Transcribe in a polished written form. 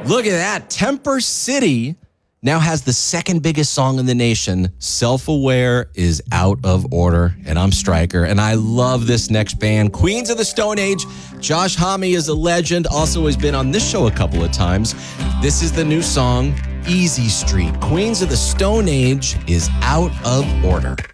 Look at that. Temper City now has the second biggest song in the nation. Self-Aware is out of order, and I'm Stryker, and I love this next band. Queens of the Stone Age. Josh Homme is a legend, also has been on this show a couple of times. This is the new song, Easy Street. Queens of the Stone Age is out of order.